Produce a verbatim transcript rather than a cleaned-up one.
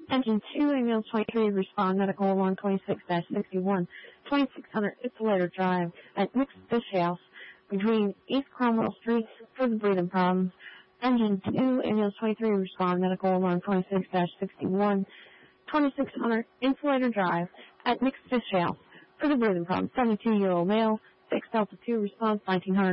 Engine two, ambulance twenty-three, respond, medical alarm twenty-six dash sixty-one, twenty-six hundred Insulator Drive at Mixed Fish House between East Cromwell Streets for the breathing problems. Engine two, ambulance twenty-three, respond, medical alarm twenty-six dash sixty-one, twenty-six hundred Insulator Drive at Mixed Fish House for the breathing problems. seventy-two-year-old male, six Delta two, response nineteen hundred